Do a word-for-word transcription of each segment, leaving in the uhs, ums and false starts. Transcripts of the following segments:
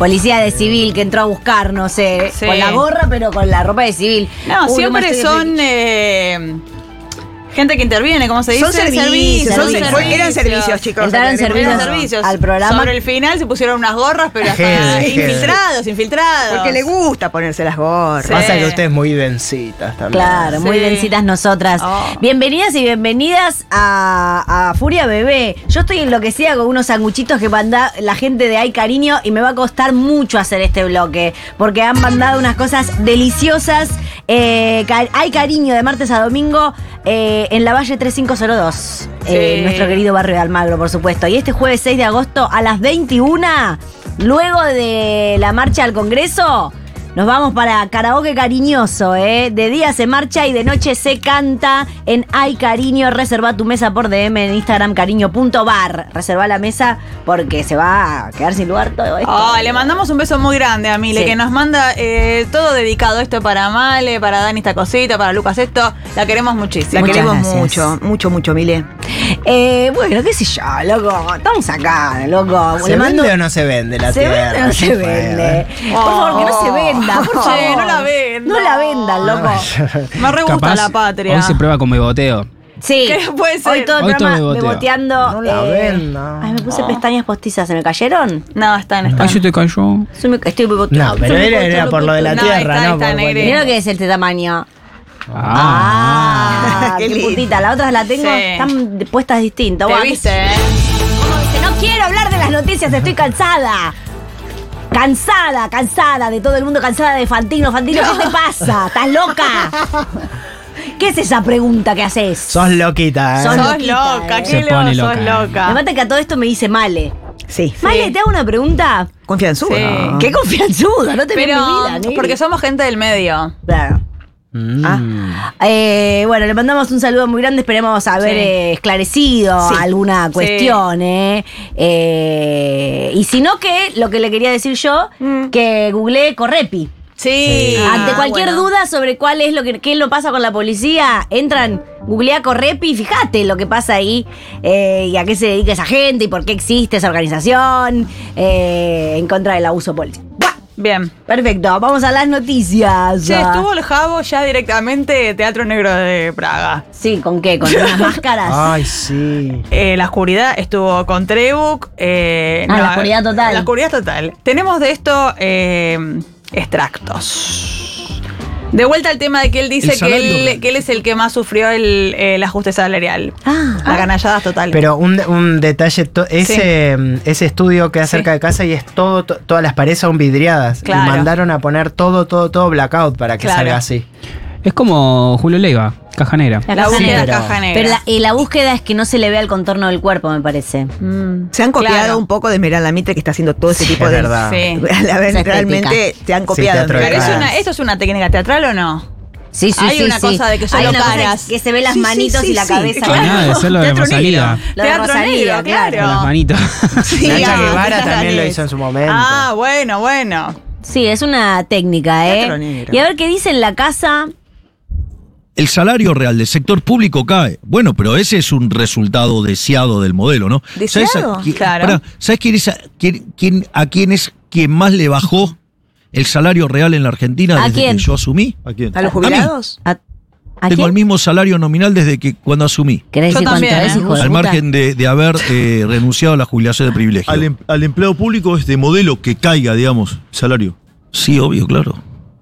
policía de civil que entró a buscar, no sé, Sí. con la gorra, pero con la ropa de civil. No, Uy, siempre no me son eh, gente que interviene, ¿cómo se dice? Son servicios, Servicios, son- servicios. fue- eran servicios, chicos. Entraron aclaremos. servicios. Eran servicios. Al programa. Sobre el final se pusieron unas gorras, pero hasta Gente, infiltrados, infiltrados. Porque le gusta ponerse las gorras. Sí. Pasa que ustedes muy densitas también. Claro, muy Sí. densitas nosotras. Oh. Bienvenidas y bienvenidas a, a Furia Bebé. Yo estoy enloquecida con unos sanguchitos que manda la gente de Ay Cariño y me va a costar mucho hacer este bloque porque han mandado unas cosas deliciosas. Eh, ca- Ay Cariño de martes a domingo eh, en la Valle tres cinco cero dos. Eh, Sí. nuestro querido barrio de Almagro, por supuesto. Y este jueves seis de agosto a las veintiuna, luego de la marcha al Congreso, nos vamos para Karaoke Cariñoso, ¿eh? De día se marcha y de noche se canta en Ay Cariño. Reserva tu mesa por D M en Instagram cariño punto bar. Reserva la mesa porque se va a quedar sin lugar todo esto. Oh, le mandamos un beso muy grande a Mile, Sí. que nos manda eh, todo dedicado esto para Male, para Dani esta cosita, para Lucas esto. La queremos muchísimo. La Muchas queremos gracias. mucho, mucho, mucho, Mile. Eh, bueno, qué sé yo, loco. Estamos acá, loco. ¿Se Le mando- vende o no se vende la ¿Se tierra? vende o no se Qué vende? feo, Por favor, que no se venda, por Che, favor. no la vendan. No la vendan, loco. Me re gusta Capaz, la patria. Hoy se prueba con beboteo. Sí. ¿Qué puede ser? Hoy todo el Hoy todo programa beboteo. beboteando. No la venda. Ay, me puse pestañas postizas. ¿Se me cayeron? No, están, están. Ay, se te cayó. Soy muy- Estoy beboteando. No, pero Soy era, muy era por lo de la No, tierra, está, ¿no? está, Por negre. Mira lo que es este tamaño. Ah. Ah, Qué qué lindo. putita. Las otras la tengo, Sí. están puestas distintas. Te Buah, viste, qué- ¿eh? Que no quiero hablar de las noticias, estoy cansada. Cansada, cansada de todo el mundo, cansada de Fantino. Fantino, ¿qué te pasa? ¿Estás loca? ¿Qué es esa pregunta que haces? Sos loquita, ¿eh? Sos Sos loquita, loca, ¿eh? qué Se lo, pone sos loca. Me loca. mata que a todo esto me dice Male. Sí. Male, te hago una pregunta. Confianzuda. Sí. Qué confianzuda, no te veo en mi vida, Pero, Negri. porque somos gente del medio. Claro. Mm. Ah. Eh, bueno, le mandamos un saludo muy grande. Esperemos haber Sí. eh, esclarecido Sí. alguna Sí. cuestión. Eh. Eh, y si no, que lo que le quería decir yo, Mm. que googleé Correpi. Sí. Ante Ah, cualquier bueno. duda sobre cuál es lo que qué lo pasa con la policía, entran, googlea Correpi y fíjate lo que pasa ahí eh, y a qué se dedica esa gente y por qué existe esa organización eh, en contra del abuso policial. Buah, Bien. perfecto, vamos a las noticias. Che, estuvo el Javo ya directamente Teatro Negro de Praga. Sí, ¿con qué? ¿Con unas máscaras? Ay, sí. Eh, la oscuridad estuvo con Trebuk. Eh, Ah, la oscuridad total. La oscuridad total. Tenemos de esto eh, extractos. De vuelta al tema de que él dice El que salario él, real. que él es el que más sufrió el, el ajuste salarial. Ah, La canallada total. Pero un, un detalle, to- ese, mm, ese estudio queda Sí. cerca de casa y es todo, to- todas las paredes son vidriadas. Claro. Y mandaron a poner todo, todo, todo blackout para que Claro. salga así. Es como Julio Leiva, Caja Negra. la caja búsqueda negra. caja negra. pero la, y la búsqueda es que no se le vea el contorno del cuerpo, me parece. Mm, Se han copiado claro. un poco de Esmeralda Mitre, que está haciendo todo ese Sí, tipo es de. verdad. Sí. A ver, Esa realmente se han copiado. teatro de Pero es Claro. una, ¿esto es una técnica teatral o no? Sí, sí, Hay sí, una sí. cosa de que Hay solo una cosa caras. que se ve las Sí, sí, manitos sí, y la sí. cabeza. Que nada de ser lo de Teatro Rosalía. Lo de Teatro Rosalía, negro, claro. Con las manitos. Sí, Nacha ah, Guevara claro. también lo hizo en su momento. Ah, bueno, bueno. Sí, es una técnica, Teatro ¿eh? negro. Y a ver qué dice en la casa. El salario real del sector público cae. Bueno, pero ese es un resultado deseado del modelo, ¿no? ¿Deseado? ¿Sabes a, qui- Claro. pará, ¿sabes quién es a, quién, quién- a quién es quien más le bajó el salario real en la Argentina ¿A desde quién? que yo asumí? ¿A quién? ¿A los jubilados? ¿A, a Tengo quién? el mismo salario nominal desde que cuando asumí. ¿Querés Yo decir cuánto también, es, ¿eh? hijo de Al puta? margen de, de haber eh, renunciado a la jubilación de privilegio. Al, em- al empleado público es de modelo que caiga, digamos, el salario. Sí, obvio, claro.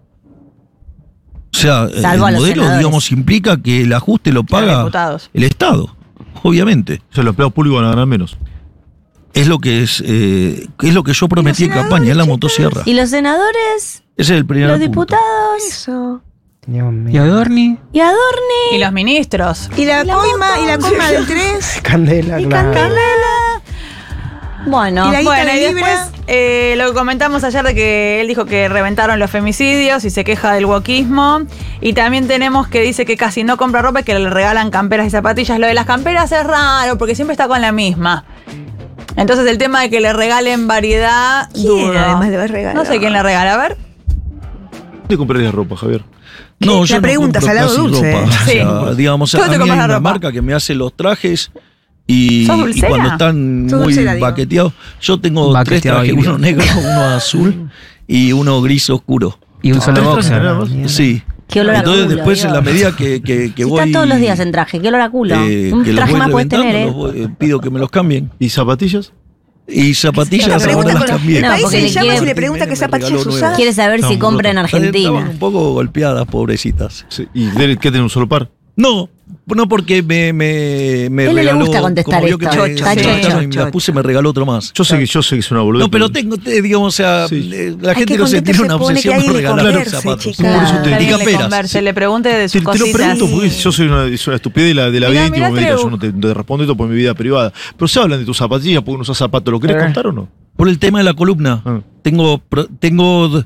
O sea, el Salvo a los modelo, senadores. digamos, implica que el ajuste lo Los paga diputados. el Estado, obviamente. O sea, los empleados públicos van a ganar menos. Es lo que es, eh, es lo que yo prometí en campaña, es la motosierra. ¿Y los senadores? Ese es el primer ¿Los punto. diputados? Eso. Dios mío. ¿Y Adorni? ¿Y Adorni? Y los ministros. ¿Y la, La coima? moto. ¿Y la coima del tres? Candela, ¿Y claro. Candela? Bueno, ¿Y la guita Bueno, de y Libra? después eh, lo que comentamos ayer de que él dijo que reventaron los femicidios y se queja del wokismo. Y también tenemos que dice que casi no compra ropa y que le regalan camperas y zapatillas. Lo de las camperas es raro porque siempre está con la misma. Entonces el tema de que le regalen variedad, ¿Quién dudo. además le va a regalar? No sé quién le regala, a ver. ¿Dónde comprarías ropa, Javier? No, La yo no pregunta, compro salado casi dulce. ropa. O Sí. sea, digamos, ¿Tú a te mí compras hay la una ropa? marca que me hace los trajes Y, ¿Sos y dulcera? cuando están Sos muy dulcera, digo. baqueteados, yo tengo Baqueteado tres y trajes, uno bien. negro, uno azul y uno gris oscuro. Y un solo Ah, boxer. nada más. Sí. Qué olor a Entonces culo, después Dios. en la medida que, que, que Si voy... estás todos los días en traje, qué olor a culo. eh, Un que los traje voy más puedes reventando, tener, ¿eh? los voy- eh, pido que me los cambien. ¿Y zapatillas? Y zapatillas La ahora pregunta las con- cambié. No, el país porque se le llama quiere- y le pregunta qué Me zapatillas regaló usás. nuevas. Quiere saber si No, compra en roto. Estaban Argentina. un poco golpeadas, pobrecitas. Sí. ¿Y debe- qué tiene un solo par? No, no porque me, me, me Él le regaló. gusta contestar como vio que esto. me- Está me chocho. marcaron y me las puse, me regaló otro más. Yo sé que yo sé que es una boludez. No, pero tengo, te- digamos, o sea, Sí. eh, la Ay, gente qué no se contento tiene se una pone obsesión que hay por de regalar converse, zapatos. chicas. Por eso te- Que y alguien le camperas. converse, le pregunte de sus Te, te lo cositas. pregunto Sí. porque yo soy una, es una estupidez de la, de la Mirá, vida íntima, mirá, me digas, Treu. yo no te, te respondo esto por mi vida privada. Pero se hablan de tus zapatillas porque no usas zapatos, ¿lo querés Eh. contar o no? Por el tema de la columna, Ah. tengo, pro- tengo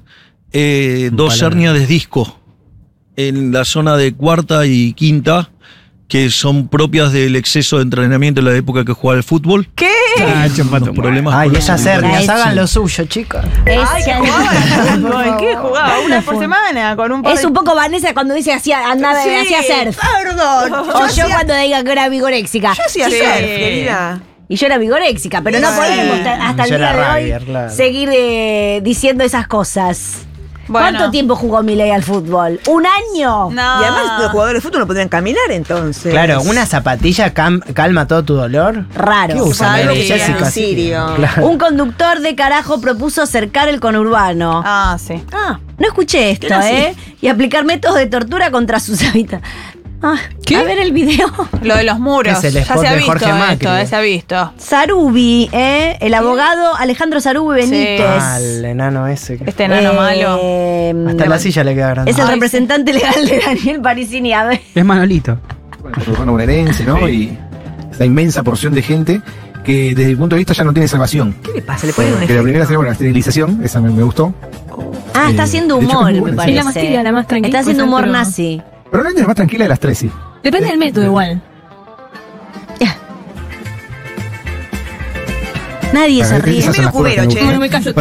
eh, dos Palabra. hernias de disco en la zona de cuarta y quinta, que son propias del exceso de entrenamiento en la época que jugaba al fútbol. ¿Qué? Ah, champato. Unos problemas Ay, con esas los hernias, Eso. hagan lo suyo, chicos. Ay, que Es- jugaba. ¿En qué jugaba? Una por semana, con un par Es de- un poco Vanessa cuando dice hacía, andaba, Sí, hacía surf. Perdón. O yo hacía- cuando diga que era vigoréxica. Yo hacía Sí. surf, querida. Y yo era vigoréxica, pero no Sí. podemos ta- hasta el Yo día era de hoy rugger, claro. seguir eh, diciendo esas cosas. Bueno. ¿Cuánto tiempo jugó Milei al fútbol? ¿Un año? No. Y además los jugadores de fútbol no podrían caminar entonces. Claro, una zapatilla cam- calma todo tu dolor. Raro. ¿Qué usa? Sabía. Mary Jessica, En sí. Sirio. Claro. Un conductor de carajo propuso cercar el conurbano. Ah, sí. Ah, no escuché esto, Era así. ¿eh? Y aplicar métodos de tortura contra sus habitantes. Ah, ¿Qué? A ver el video. Lo de los muros. Es el ya spot se ha de visto Jorge Macri. esto, eh, se ha visto. Sarubi, ¿eh? El abogado Alejandro Sarubi Benítez. Ah, el enano ese. que- Este enano Eh, malo. Hasta la silla le queda grande. Es el Ay, sí. representante legal de Daniel Parisini. A ver. Es Manolito. Urbano bonaerense, ¿no? Y la inmensa porción de gente que desde el punto de vista ya no tiene salvación. ¿Qué le pasa? Le ponen un Que la efecto. primera sería bueno, la esterilización, esa me, me gustó. Ah, está Eh, haciendo de hecho, humor, es muy me buena, sí. parece. La más tibia, la más tranquila, Está haciendo humor pero- nazi. Probablemente la más tranquila de las tres, sí. Depende del método igual. Nadie se Esas ríe. son las Medio formas que me cubero, che. gustan. Me callo,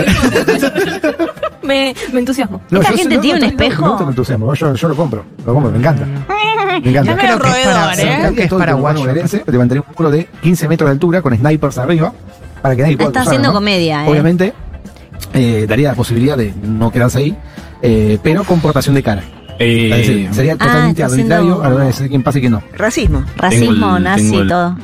te me, me entusiasmo. No, ¿Esta yo gente sé- tiene un no, espejo? Me gusta el entusiasmo, yo, yo lo compro, lo compro, me encanta. Me encanta. Es medio creo que es para- roedor, sí, ¿eh? creo que es Todo el paraguayo. urbano bonaerense, levantaría un muro de quince metros de altura con snipers arriba para que nadie pueda Está cruzar, haciendo ¿no? comedia, ¿eh? Obviamente, eh, daría la posibilidad de no quedarse ahí, eh, pero con portación de cara. Es decir, sería totalmente Ah, está haciendo- arbitrario a la hora de decir quién pasa y quién no. Racismo. Racismo, Tengo el- nazi, tengo el- todo.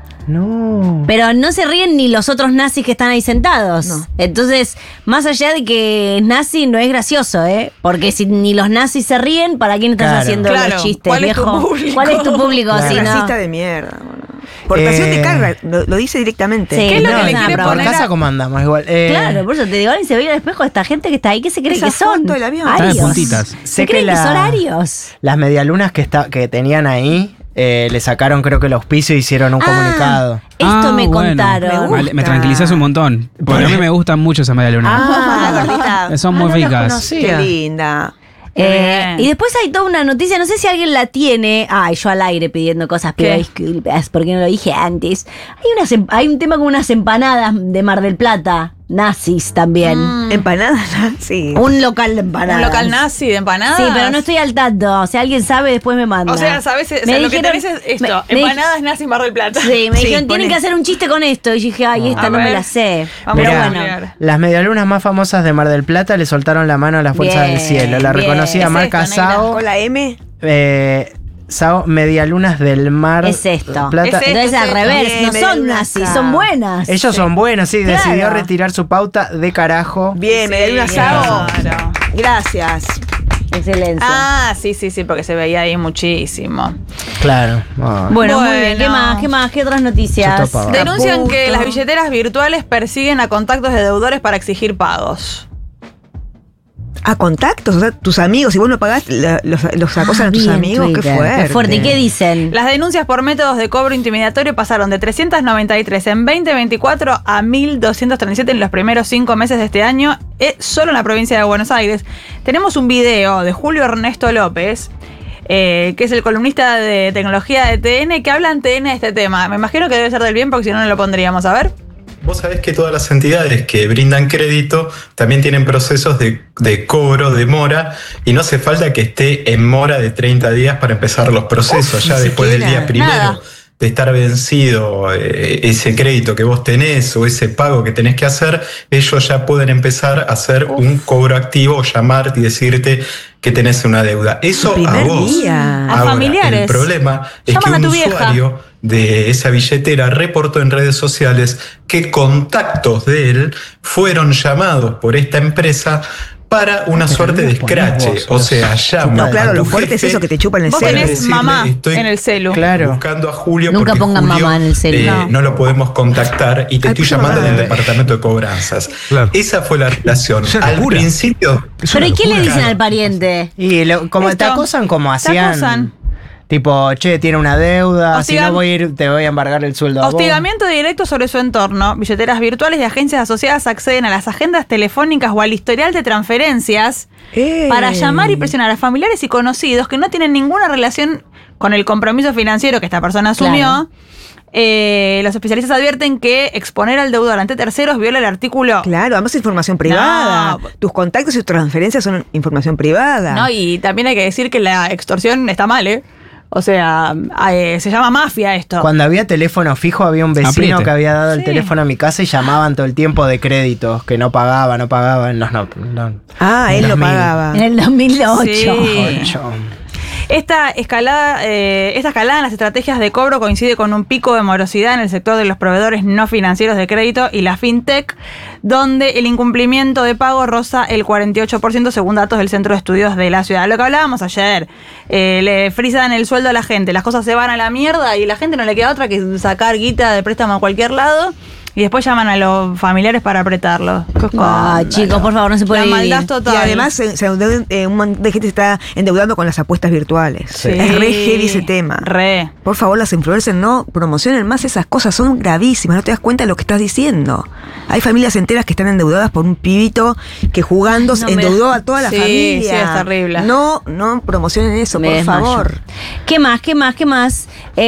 No. Pero no se ríen ni los otros nazis que están ahí sentados. No. Entonces, más allá de que es nazi, no es gracioso, ¿eh? Porque si ni los nazis se ríen, ¿para quién estás Claro. haciendo Claro. los chistes, ¿Cuál es tu viejo? público? ¿Cuál es tu público? Claro. Sí, no. Racista de mierda. Bueno. Portación Eh, de carga, lo, lo dice directamente. Sí. ¿Qué es lo No, que le no, quiere pero Por poner casa a- como andamos igual. Eh, Claro, por eso te digo, alguien se ve al espejo de esta gente que está ahí, ¿qué se cree Esa que son? foto del avión. Está de Arios. puntitas. Se Sé que creen que la- son arios. Las medialunas que, está, que tenían ahí, eh, le sacaron creo que el auspicio y hicieron un Ah, comunicado. Esto Ah, me bueno. contaron. Vale, me tranquilizas un montón. Porque a mí me gustan mucho esas medias lunas. Ah, la gordita. Son Ah, muy no las ricas. conocía. Qué linda. Qué Eh, bien. y después hay toda una noticia, no sé si alguien la tiene. Ay, yo al aire pidiendo cosas, pero ¿Qué? disculpas, porque no lo dije antes. Hay, unas, em- hay un tema con unas empanadas de Mar del Plata, nazis también. Mm. Empanadas, sí. Un local de empanadas. ¿Un local nazi de empanadas? Sí, pero no estoy al tanto. Si alguien sabe, después me manda. O sea, ¿sabes? O sea, Me lo que dijeron- tenés es esto. me- me- empanadas nazi Mar del Plata. Sí, me Sí, dijeron, tienen poné. que hacer un chiste con esto. Y yo dije, ay, esta A no me ver. la sé. Vamos Pero a bueno. googlear. Las medialunas más famosas de Mar del Plata le soltaron la mano a la Fuerza Bien, del Cielo. La bien. reconocida Es marca esto, negra. Sao, Con la M. eh, Sao Medialunas del Mar Es esto. Plata. Es esto. Entonces al sí, revés, bien, no me son dio nazis, una- son buenas. Ellos son buenos, sí, Claro. decidió retirar su pauta de carajo. Bien, me dio una Sí, asado. claro. Gracias. Excelencia. Ah, sí, sí, sí, porque se veía ahí muchísimo. Claro. Ah. Bueno, muy bien. ¿Qué Bueno. más? ¿Qué más? ¿Qué otras noticias? Yo topaba. Denuncian que Caputo. las billeteras virtuales persiguen a contactos de deudores para exigir pagos. A contactos, o sea, tus amigos, si vos no pagás, la- los, los acosan Ah, a tus vi en amigos, qué Twitter. fuerte. Qué fuerte. ¿Y qué dicen? Las denuncias por métodos de cobro intimidatorio pasaron de trescientos noventa y tres en veinte veinticuatro a mil doscientos treinta y siete en los primeros cinco meses de este año, eh, solo en la provincia de Buenos Aires. Tenemos un video de Julio Ernesto López, eh, que es el columnista de tecnología de T N, que habla en T N de este tema. Me imagino que debe ser del bien, porque si no, no lo pondríamos. A ver. Vos sabés que todas las entidades que brindan crédito también tienen procesos de, de cobro, de mora, y no hace falta que esté en mora de treinta días para empezar los procesos. Uf, ya ni después del siquiera. día primero Nada. de estar vencido eh, ese crédito que vos tenés o ese pago que tenés que hacer, ellos ya pueden empezar a hacer Uf. un cobro activo o llamarte y decirte que tenés una deuda. Eso a vos. Día. A Ahora, familiares. El problema es Llaman que un a tu vieja. usuario de esa billetera reportó en redes sociales que contactos de él fueron llamados por esta empresa para una Pero suerte de no ponés escrache. vos, O sea, llama No, claro, a tu lo fuerte es jefe eso que te chupan el Vos celu. tenés decirle, mamá estoy en el celu. Claro. buscando a Julio Nunca porque pongan Julio, mamá en el celu. eh, No. no lo podemos contactar y te Ay, estoy puta llamando madre. del departamento de cobranzas. Claro. Esa fue la relación. Es una Al locura. principio... Pero ¿y qué le dicen al pariente? Y lo- como te Esto. acosan como Te hacían. acosan. Tipo, che, tiene una deuda, Hostigam- si no voy a ir, te voy a embargar el sueldo a vos. Hostigamiento directo sobre su entorno. Billeteras virtuales y agencias asociadas acceden a las agendas telefónicas o al historial de transferencias Eh. para llamar y presionar a familiares y conocidos que no tienen ninguna relación con el compromiso financiero que esta persona asumió. Claro. Eh, los especialistas advierten que exponer al deudor ante terceros viola el artículo. Claro, además es información privada. No. Tus contactos y tus transferencias son información privada. No, y también hay que decir que la extorsión está mal, ¿eh? O sea, eh, se llama mafia esto. Cuando había teléfono fijo, había un vecino Apriete. que había dado el Sí. teléfono a mi casa y llamaban todo el tiempo de créditos, que no pagaba, no pagaba. No, no, no. Ah, En él lo dos mil pagaba. En el dos mil ocho. Sí. ocho. Esta escalada, eh, esta escalada en las estrategias de cobro coincide con un pico de morosidad en el sector de los proveedores no financieros de crédito y la fintech, donde el incumplimiento de pago roza el cuarenta y ocho por ciento según datos del Centro de Estudios de la Ciudad. Lo que hablábamos ayer, eh, le frisan el sueldo a la gente, las cosas se van a la mierda y la gente no le queda otra que sacar guita de préstamo a cualquier lado. Y después llaman a los familiares para apretarlo. Qué Ay, escándalo. chicos, por favor, no se puede La vivir. maldad total. Y además se, se endeudan- eh, un montón de gente se está endeudando con las apuestas virtuales. Sí. Es re heavy ese tema. Re. Por favor, las influencers no promocionen más esas cosas, son gravísimas, no te das cuenta de lo que estás diciendo. Hay familias enteras que están endeudadas por un pibito que jugando No me- endeudó a toda la Sí, familia. sí, es terrible. No, no promocionen eso, Me por desmayo. favor. ¿Qué más? ¿Qué más? ¿Qué más?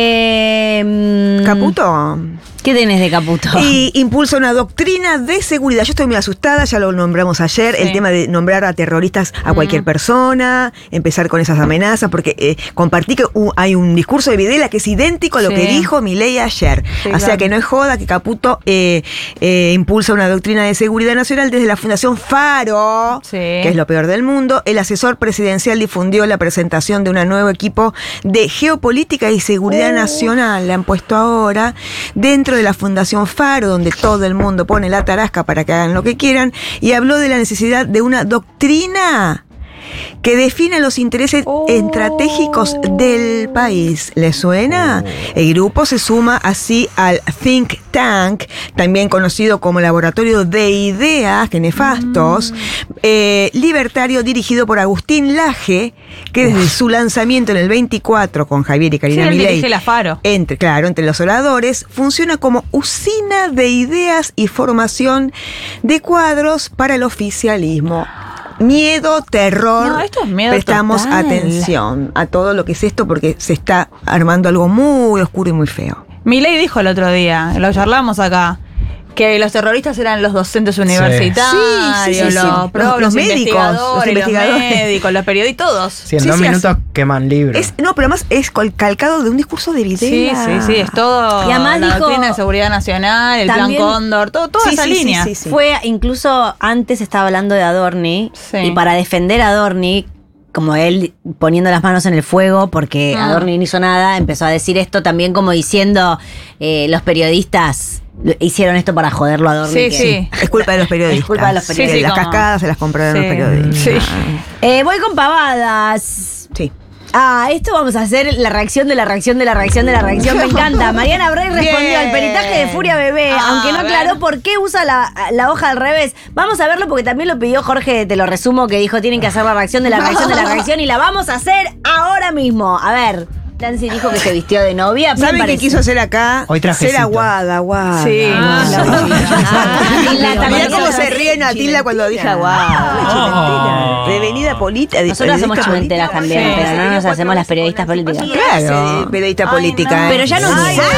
Eh, mm, Caputo. ¿Qué tenés de Caputo? Y impulsa una doctrina de seguridad. Yo estoy muy asustada, ya lo nombramos ayer, Sí. el tema de nombrar a terroristas a cualquier persona, empezar con esas amenazas, porque eh, compartí que uh, hay un discurso de Videla que es idéntico a lo Sí. que dijo Milei ayer. Sí, o sea claro. que no es joda que Caputo eh, eh, impulsa una doctrina de seguridad nacional desde la Fundación Faro, Sí. que es lo peor del mundo. El asesor presidencial difundió la presentación de un nuevo equipo de geopolítica y seguridad nacional, le han puesto ahora, dentro de la Fundación Faro, donde todo el mundo pone la tarasca para que hagan lo que quieran, y habló de la necesidad de una doctrina que defina los intereses Oh. estratégicos del país. ¿Le suena? El grupo se suma así al Think Tank, también conocido como Laboratorio de Ideas, que nefastos, eh, libertario dirigido por Agustín Laje, que desde su lanzamiento en el veinticuatro con Javier y Sí, Karina él Milei, dirige la Faro. entre, claro, entre los oradores, funciona como usina de ideas y formación de cuadros para el oficialismo. Miedo, terror. No, esto es miedo Prestamos total. atención a todo lo que es esto porque se está armando algo muy oscuro y muy feo. Milei dijo el otro día, lo charlamos acá, que los terroristas eran los docentes universitarios, Sí, sí, sí, sí. los, Los- pro- los los médicos, investigadores, los investigadores. los médicos, los periodistas, todos. Si en Sí, dos sí, minutos así. queman libros. Es, no, pero además es col- calcado de un discurso de Sí, Videla. sí, sí, es todo. Y además la dijo- doctrina de seguridad nacional, el También- plan Cóndor, todo, toda Sí, esa sí, sí, línea. sí, sí. Fue, incluso antes estaba hablando de Adorni, Sí. y para defender a Adorni, como él poniendo las manos en el fuego, porque Ah. Adorni no hizo nada, empezó a decir esto también como diciendo, eh, los periodistas hicieron esto para joderlo a Adorni. Sí, que- sí. Es culpa de los periodistas. Es culpa de los Que periodistas. Sí, sí, las como- cascadas se las compraron Sí, los periodistas. sí. Eh, voy con pavadas. Sí. Ah, esto vamos a hacer la reacción de la reacción de la reacción de la reacción. Me encanta. Mariana Bray respondió Bien. al peritaje de Furia Bebé, Ah, aunque no a ver. aclaró por qué usa la, la hoja al revés. Vamos a verlo porque también lo pidió Jorge, te lo resumo, que dijo tienen que hacer la reacción de la reacción de la reacción y la vamos a hacer ahora mismo. A ver, Nancy dijo que se vistió de novia. ¿Qué ¿Saben qué parece? quiso hacer acá? Hoy trajecito. Ser aguada, aguada. Sí. Ah, Ah, y la Mirá también cómo quiso se hacer ríe Natilda cuando dije aguada. Oh. Revenida política. Nosotros somos chumenteras también, Sí. pero no nos hacemos las periodistas políticas. Claro, periodista política. Pero ya no Ay, sé.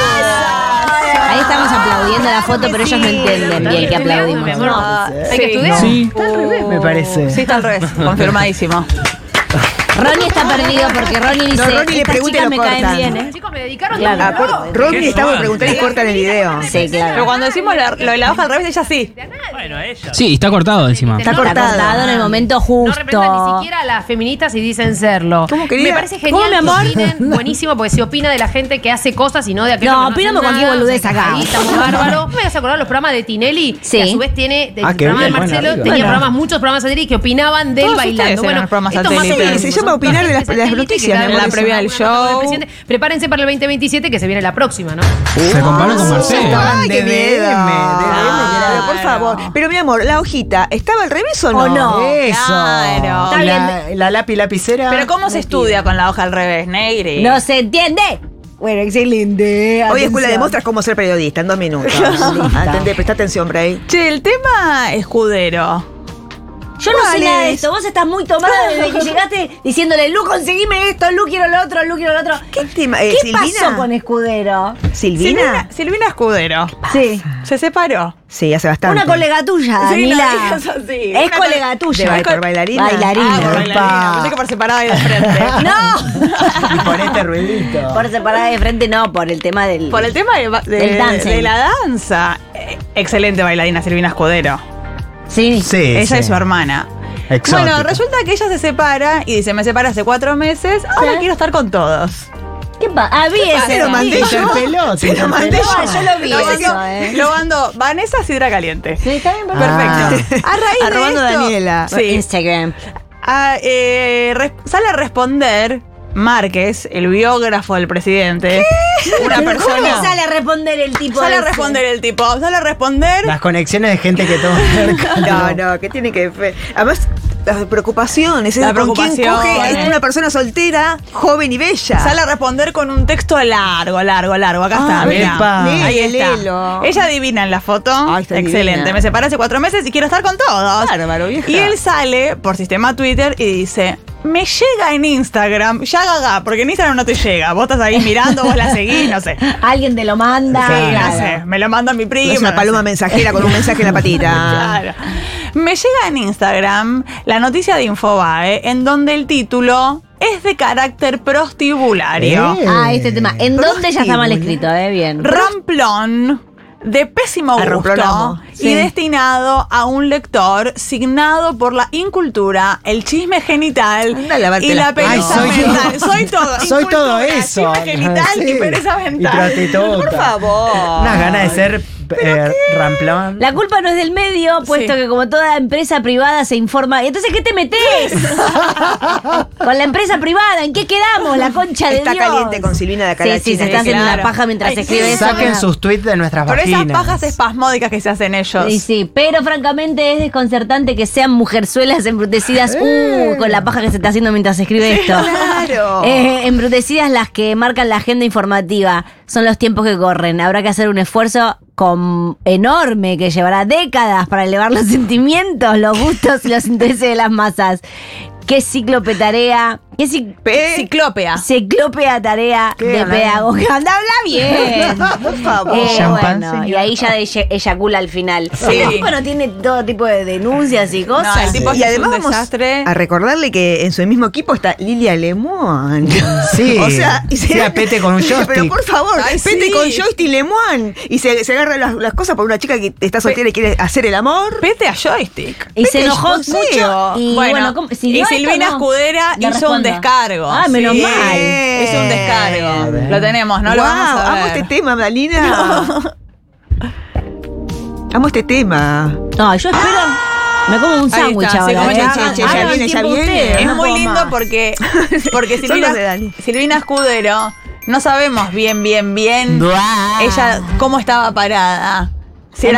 Ahí estamos aplaudiendo la foto, pero ellos no entienden bien que aplaudimos. No, hay que Sí. Sí. estudiar. Me parece. Sí, está al revés, confirmadísimo. Ronnie está perdido porque Ronnie dice, No, Ronnie le estas pregunta y chicas lo me caen cortan. bien, ¿eh? Chicos, me dedicaron Claro. a Ah, por- Ronnie le estamos preguntando y cortan el video. Sí, Pero claro. cuando decimos la- lo de la hoja al revés, ella sí. Bueno, ella. Sí, está cortado encima. Está Está cortado. cortado en el momento No justo. representan ni siquiera a las feministas y dicen serlo. ¿Cómo, querida? Me parece ¿Cómo, genial mi que amor? opinen, buenísimo, porque se opina de la gente que hace cosas y no de aquellos No, que no opinamos hacen cualquier nada. boludez acá. Ahí está muy bárbaro. Me vas a acordar los programas de Tinelli, Sí. que a su vez tiene el Ah, qué programa bien, de bueno, Marcelo, arriba. tenía Bueno. programas, muchos programas satélites que opinaban de él Todos bailando. ustedes Bueno, eran los programas esto más satélites. o menos, Sí, se llama son opinar de las- programas de las satélites noticias, que mi dan amor, la eso. previa del una cosa show. presidente. Prepárense para el veinte veintisiete que se viene la próxima, ¿no? Se comparó con Marcelo. Ay, qué D M, miedo. D M, Pero por favor. Pero mi amor, la hojita, ¿estaba al revés o no? ¿O no? Eso. Claro. Está La, la lápiz lapicera. Pero ¿cómo se estudia con la hoja al revés, Negri? No se entiende. Bueno, excelente. Hoy escuela de Atención. muestras cómo ser periodista en dos minutos. Atendé, presta atención, Bray. Che, el tema Escudero. Yo no sé ¿Cuál nada de es? esto. Vos estás muy tomada desde que llegaste diciéndole, Lu, conseguime esto, Lu, quiero lo otro, Lu, quiero lo otro. ¿Qué tema? Eh, ¿Qué ¿Silvina? pasó con Escudero? ¿Silvina? Silvina, Silvina Escudero. Sí. Se separó. Sí, hace bastante. Una colega tuya, Sí, Danila. no digas así. Es Una colega ¿De tuya. ba- por bailarina? Bailarina. Ah, por bailarina. Pensé que por separada y de frente. No. Y por este ruidito. Por separada de frente, no, por el tema del. Por el tema de, de- Del dancing. de la danza. Eh, Excelente bailarina Silvina Escudero. Sí. Sí, Ella sí. y su hermana. Exótico. Bueno, resulta que ella se separa y dice, me separé hace cuatro meses, ahora Sí. quiero estar con todos. ¿Qué pasa? Ah, vi ese. Se lo mandé Te yo. interpeló, te Se lo mandé interpeló. yo. Yo lo vi Lo eso, mandó, eh. lo mandó Vanessa Sidra Caliente. Sí, está bien, Perfecto. A raíz de Arrobando esto, Daniela. Por Sí. Instagram. Ah, eh, res- sale a responder Márquez, el biógrafo del presidente. Una ¿Cómo persona. sale a responder el tipo Sale a ese? responder el tipo. Sale a responder. Las conexiones de gente que toma cerca. No, no, ¿qué tiene que ver? Además, la preocupación, es La con quién preocupación, coge ¿eh? es una persona soltera, joven y bella. Sale a responder con un texto largo, largo, largo. Acá Ah, está, mira. epa. Ahí Lee, está. léelo. Ella adivina en la foto. Ay, está Excelente. divina. Me separé hace cuatro meses y quiero estar con todos. Bárbaro, vieja. Y él sale por sistema Twitter y dice: me llega en Instagram, ya gaga, porque en Instagram no te llega. Vos estás ahí mirando, vos la seguís, no sé. Alguien te lo manda. Sí, claro. no sé. Me lo manda mi prima. Es una no paloma sé. mensajera con un mensaje en la patita. Claro. Me llega en Instagram la noticia de Infobae en donde el título es de carácter prostibulario. Eh. Ah, este tema. ¿En dónde ya está mal escrito? Eh, bien. Ramplón de pésimo A gusto Ramplonamo. y Sí. destinado a un lector signado por la incultura, el chisme genital Anda a lavarte y la las pereza manos. Ay, soy mental. yo. Soy todo. Soy todo Incultura, eso. Chisme genital Sí. y pereza Y mental. prostituta. Por favor. Unas ganas de ser eh, ramplón. La culpa no es del medio, puesto Sí. que como toda empresa privada se informa. ¿Y entonces qué te metés? Con la empresa privada, ¿en qué quedamos? La concha de Está Dios. caliente con Silvina de Sí, Calachina. sí, se está haciendo claro. una paja mientras Ay, se escribe sí. eso. Saquen ¿verdad? sus tweets de nuestras Por esas vaginas. pajas espasmódicas que se hacen ellos. Sí, sí, pero francamente es desconcertante que sean mujerzuelas embrutecidas uh, con la paja que se está haciendo mientras se escribe esto. Claro. Eh, embrutecidas las que marcan la agenda informativa. Son los tiempos que corren. Habrá que hacer un esfuerzo con, enorme que llevará décadas para elevar los sentimientos, los gustos y los intereses de las masas. Qué cíclope tarea. Qué cic- Pe- Ciclópea. ciclópea tarea ¿Qué? de Habla pedagoga. Anda, habla bien. Por favor. Eh, Champán, bueno, señor. y ahí ya eye- eyacula al final. Sí. El tipo no tiene todo tipo de denuncias y No, cosas. el tipo Y es además un vamos desastre. a recordarle que en su mismo equipo está Lilia Lemoine. Sí. O sea, y Sí, a Pete con un joystick. Pero por favor, Ay, Pete sí. con joystick Lemoine. Y se, se agarra las, las cosas por una chica que está soltera y quiere hacer el amor. Pete a joystick. Y se Vete, enojó Joseo. mucho. Y bueno, Bueno, ¿cómo- y siguió esto, Silvina no? Escudera Le hizo un respondo. descargo. Ah, menos Sí, mal. Hizo un descargo. Lo tenemos, ¿no? Lo Guau, vamos a amo ver. este tema, Dalina. Amo este tema. No, yo espero. Me como un Ahí sándwich está, se ahora. come ¿eh? che, che, che, ya Hagan viene, ya tiempo viene. ustedes, Es no muy puedo lindo más. porque, porque Son Silvina, los de Dani. Silvina Escudero, no sabemos bien, bien, bien Duá. ella cómo estaba parada.